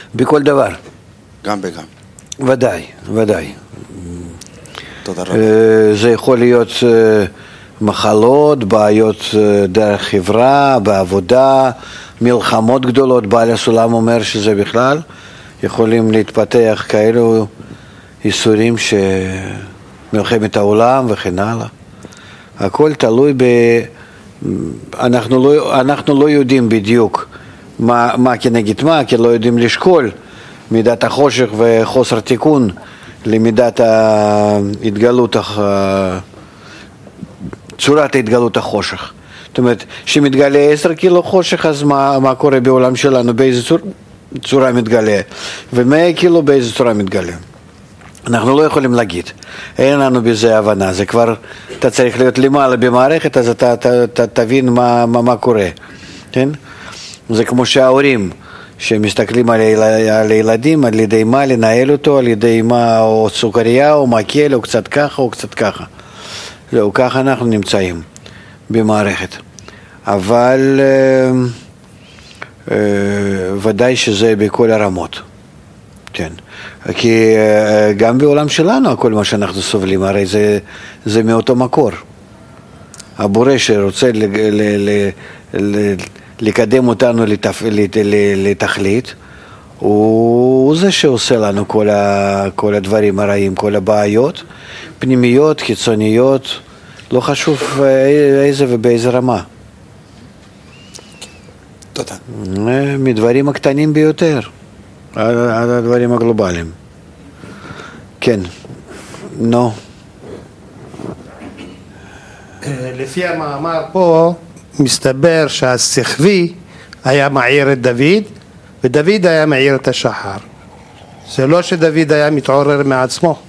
בכל דבר. גם וגם. ודאי, ודאי. תודה רבה. זה יכול להיות מחלות, בעיות דרך חברה, בעבודה, מלחמות גדולות. בעל הסולם אומר שזה בכלל יכולים להתפתח כאלו איסורים שמלחמת העולם וכן הלאה. הכל תלוי אנחנו לא יודעים בדיוק מה כנגד מה, כי לא יודעים לשקול מידת החושך וחוסר תיקון למידת ההתגלות, צורת ההתגלות החושך. זאת אומרת, שמתגלה 10 קילו חושך, אז מה קורה בעולם שלנו, באיזה צורה מתגלה, ו100 קילו באיזה צורה מתגלה. אנחנו לא יכולים להגיד, אין לנו בזה הבנה, זה כבר, אתה צריך להיות למעלה במערכת, אז אתה תבין מה קורה, כן? זה כמו שההורים שמסתכלים על הילדים, על ידי מה לנהל אותו, על ידי מה, או סוכריה, או מקל, או קצת ככה, או קצת ככה. זהו, ככה אנחנו נמצאים במערכת. אבל ודאי שזה בכל הרמות, כן. כי גם בעולם שלנו, כל מה שאנחנו סובלים, הרי זה מאותו מקור. הבורא שרוצה לקדם אותנו לתכלית, הוא זה שעושה לנו כל הדברים הרעים, כל הבעיות, פנימיות, חיצוניות, לא חשוב איזה ובאיזה רמה. תודה. מדברים הקטנים ביותר, עד הדברים הגלובליים. כן, נו. לפי המאמר פה, מסתבר שהסחבי היה מעיר את דוד, ודוד היה מעיר את השחר. זה לא שדוד היה מתעורר מעצמו.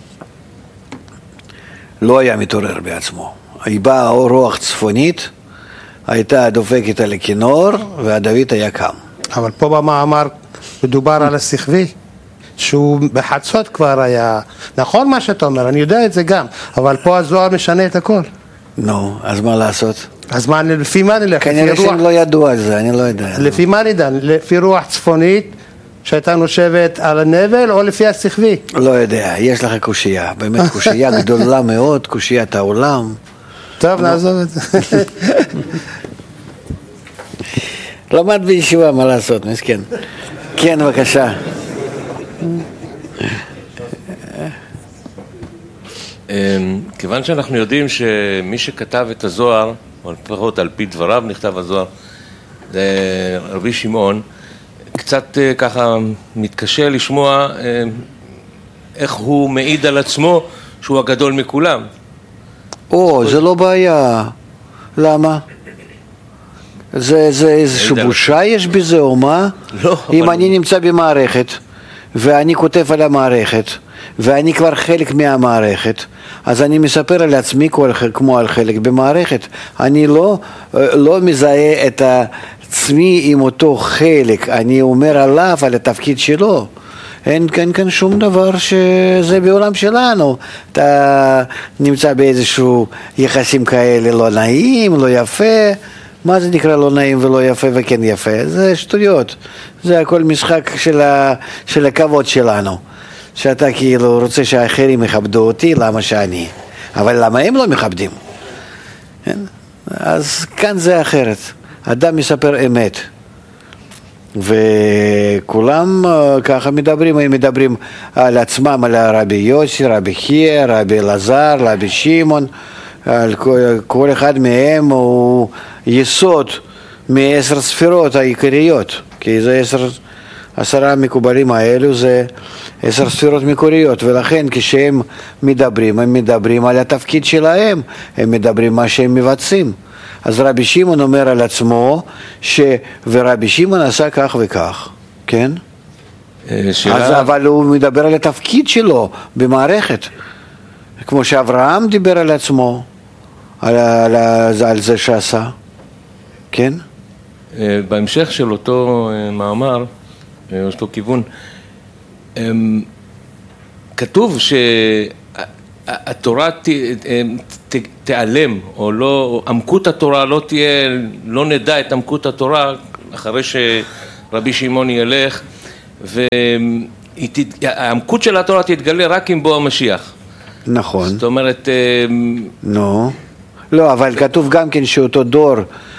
לא היה מתעורר בעצמו. היא באה רוח צפונית, הייתה דופקת על הכינור, והדוד היה קם. אבל פה במאמר מדובר על הסחבי, שהוא בחצות כבר היה, נכון מה שאתה אומר, אני יודע את זה גם, אבל פה הזוהר משנה את הכל. נו, אז מה לעשות? אז מה, לפי מה נלך? כנראה שהם לא ידעו על זה, אני לא יודע. לפי מה נדע? לפי רוח צפונית שהייתה נושבת על הנבל, או לפי הסחבי? לא יודע, יש לך קושייה, באמת קושייה גדולה מאוד, קושיית העולם. טוב, נעזוב את זה. למד בישיבה, מה לעשות, מסכן. כן, בבקשה. כיוון שאנחנו יודעים שמי שכתב את הזוהר, או לפחות על פי דבריו נכתב הזוהר, זה רבי שמעון, קצת ככה מתקשה לשמוע איך הוא מעיד על עצמו שהוא הגדול מכולם. זה לא בעיה. למה? זה איזושהי בושה יש בזה או מה? לא. אם אני נמצא במערכת ואני כותב על המערכת ואני כבר חלק מהמערכת, אז אני מספר על עצמי כמו על חלק במערכת. אני לא מזהה את עצמי עם אותו חלק, אני אומר עליו, על התפקיד שלו. אין כאן שום דבר שזה בעולם שלנו. אתה נמצא באיזשהו יחסים כאלה לא נעים, לא יפה. מה זה נקרא לא נעים ולא יפה וכן יפה? זה שטויות. זה הכל משחק של הכבוד שלנו. שאתה כאילו רוצה שהאחרים יכבדו אותי, למה שאני? אבל למה הם לא מכבדים? אז כאן זה אחרת. אדם מספר אמת. וכולם ככה מדברים, הם מדברים על עצמם, על רבי יוסי, רבי חייא, רבי אלעזר, רבי שמעון, על כל אחד מהם הוא יסוד מ10 ספירות העיקריות, כי זה 10 מקובלים האלו, זה 10 ספירות מקוריות, ולכן כשהם מדברים, הם מדברים על התפקיד שלהם, הם מדברים מה שהם מבצעים. אז רבי שמעון אומר על עצמו ורבי שמעון עשה כך וכך, כן? אבל הוא מדבר על התפקיד שלו במערכת, כמו שאברהם דיבר על עצמו, על זה שעשה, כן? בהמשך של אותו מאמר, אותו כיוון, כתוב שהתורה תיעלם, או לא, עמקות התורה לא תהיה, לא נדע את עמקות התורה אחרי שרבי שמעון ילך, והעמקות של התורה תתגלה רק עם בוא המשיח. נכון. זאת אומרת... נו. לא, אבל כתוב גם כן שאותו דור,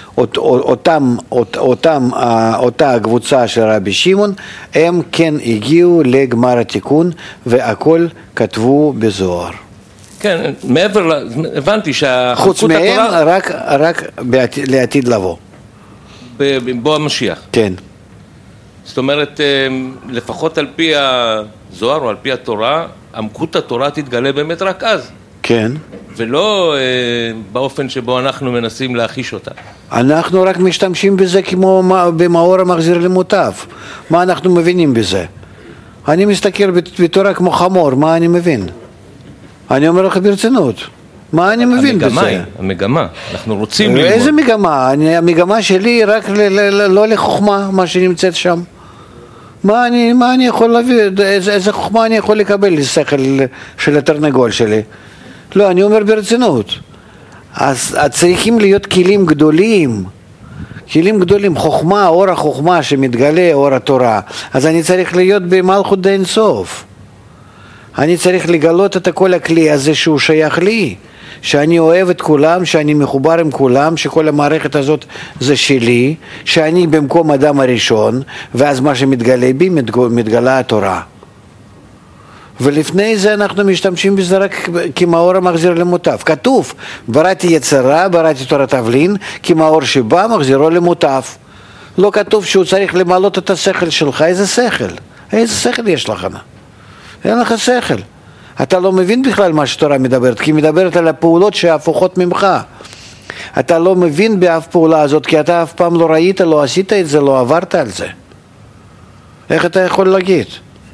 אותה הקבוצה של רבי שמעון, הם כן הגיעו לגמר התיקון, והכל כתבו בזוהר. כן, מעבר, הבנתי חוץ מהם, רק לעתיד לבוא. בוא המשיח. כן. זאת אומרת, לפחות על פי הזוהר או על פי התורה, עמקות התורה תתגלה באמת רק אז. כן. ולא באופן שבו אנחנו מנסים להחיש אותה. אנחנו רק משתמשים בזה כמו במאור המחזיר למוטב. מה אנחנו מבינים בזה? אני מסתכל בתורה כמו חמור, מה אני מבין? אני אומר לך ברצינות. מה אני מבין בזה? המגמה, אנחנו רוצים ללמוד. איזה מגמה? המגמה שלי רק לא לחוכמה, מה שנמצאת שם. מה אני יכול להביא? איזה חוכמה אני יכול לקבל לשכל של התרנגול שלי? לא, אני אומר ברצינות. אז צריכים להיות כלים גדולים, חוכמה, אור החוכמה שמתגלה, אור התורה. אז אני צריך להיות במלכות דין סוף. אני צריך לגלות את כל הכלי הזה שהוא שייך לי, שאני אוהב את כולם, שאני מחובר עם כולם, שכל המערכת הזאת זה שלי, שאני במקום אדם הראשון, ואז מה שמתגלה בי, מתגלה התורה. ולפני זה אנחנו משתמשים בזה רק כמאור המחזיר למוטב. כתוב, בראתי יצרה, בראתי תורת תבלין, כמאור שבא מחזירו למוטב. לא כתוב שהוא צריך למלות את השכל שלך. איזה שכל? איזה שכל יש לך? אין לך שכל. אתה לא מבין בכלל מה שתורה מדברת, כי היא מדברת על הפעולות שהפוכות ממך. אתה לא מבין באף פעולה הזאת, כי אתה אף פעם לא ראית, לא עשית את זה, לא עברת על זה. איך אתה יכול להגיד?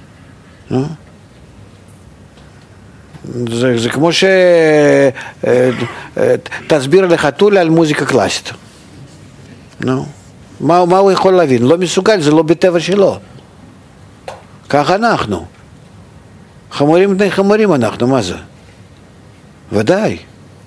זה כמו תסביר לחתול על מוזיקה קלאסית. מה הוא יכול להבין? לא מסוגל, זה לא בטבע שלו. כך אנחנו. חמורים בני חמורים אנחנו, מה זה? ודאי.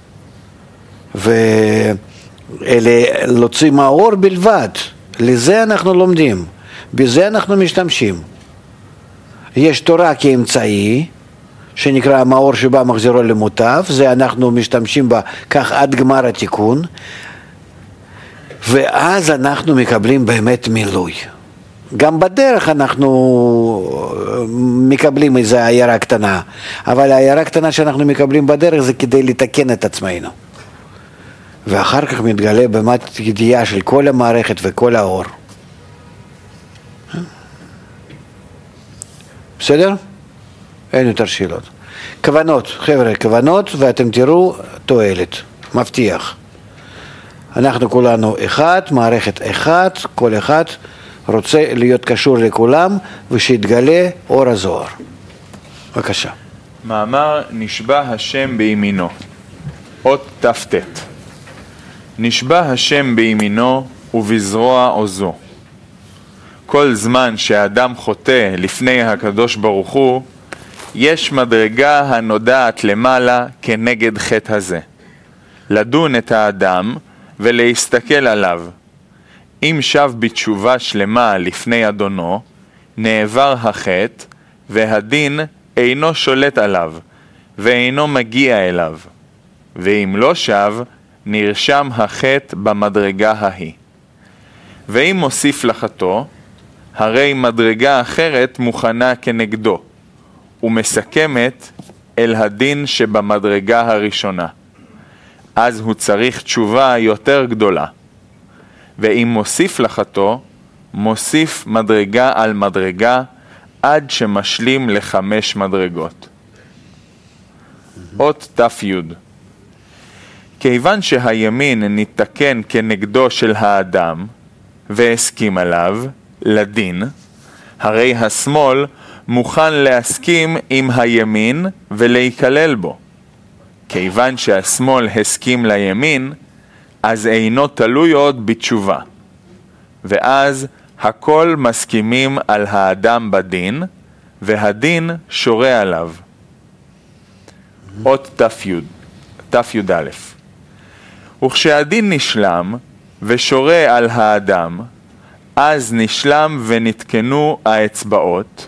ואלה להוציא מהאור בלבד. לזה אנחנו לומדים. בזה אנחנו משתמשים. יש תורה כאמצעי, שנקרא המאור שבא מחזירו למוטב, זה אנחנו משתמשים בה כך עד גמר התיקון, ואז אנחנו מקבלים באמת מילוי. גם בדרך אנחנו מקבלים איזו עיירה קטנה, אבל העיירה קטנה שאנחנו מקבלים בדרך זה כדי לתקן את עצמנו. ואחר כך מתגלה באמת ידיעה של כל המערכת וכל האור. בסדר? אין יותר שאלות. כוונות, חבר'ה, כוונות, ואתם תראו תועלת, מבטיח. אנחנו כולנו אחד, מערכת אחד, כל אחד רוצה להיות קשור לכולם, ושיתגלה אור הזוהר. בבקשה. מאמר נשבע השם בימינו, אות ת"ט. נשבע השם בימינו ובזרוע עוזו. כל זמן שהאדם חוטא לפני הקדוש ברוך הוא, יש מדרגה הנודעת למעלה כנגד חטא הזה. לדון את האדם ולהסתכל עליו. אם שב בתשובה שלמה לפני אדונו, נעבר החטא, והדין אינו שולט עליו, ואינו מגיע אליו. ואם לא שב, נרשם החטא במדרגה ההיא. ואם מוסיף לחטוא, הרי מדרגה אחרת מוכנה כנגדו, ומסכמת אל הדין שבמדרגה הראשונה. אז הוא צריך תשובה יותר גדולה. ואם מוסיף לחטוא, מוסיף מדרגה על מדרגה, עד שמשלים ל5 מדרגות. אות ת"י. כיוון שהימין ניתקן כנגדו של האדם, והסכים עליו, לדין, הרי השמאל מוכן להסכים עם הימין ולהיכלל בו. כיוון שהשמאל הסכים לימין, אז אינו תלוי עוד בתשובה. ואז הכל מסכימים על האדם בדין, והדין שורה עליו. אות ת"י. וכשהדין נשלם ושורה על האדם, אז נשלם ונתקנו האצבעות,